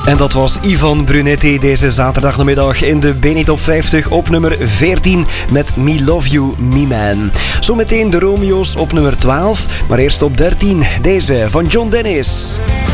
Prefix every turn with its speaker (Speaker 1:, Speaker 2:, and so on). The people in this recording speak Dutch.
Speaker 1: En dat was Ivan Brunetti deze zaterdagmiddag in de BNI Top 50 op nummer 14 met Me Love You, Me Man. Zometeen de Romeo's op nummer 12, maar eerst op 13 deze van John Dennis.